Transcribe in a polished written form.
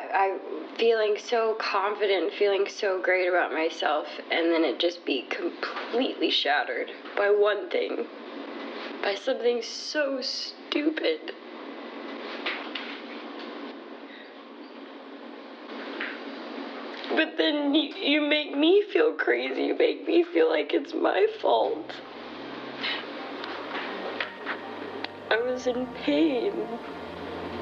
I feeling so confident, feeling so great about myself, and then it just be completely shattered by one thing, by something so stupid. But then you make me feel crazy. You make me feel like it's my fault. I was in pain.